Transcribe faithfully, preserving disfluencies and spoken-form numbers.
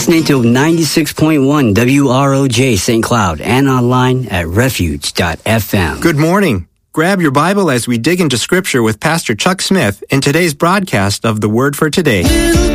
listening to ninety-six point one W R O J Saint Cloud and online at refuge dot f m. Good morning. Grab your Bible as we dig into Scripture with Pastor Chuck Smith in today's broadcast of The Word for Today.